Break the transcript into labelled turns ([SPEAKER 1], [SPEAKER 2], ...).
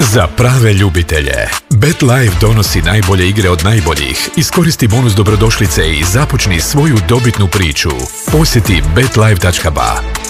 [SPEAKER 1] Za prave ljubitelje. BetLife donosi najbolje igre od najboljih. Iskoristi bonus dobrodošlice i započni svoju dobitnu priču. Posjeti betlife.ba.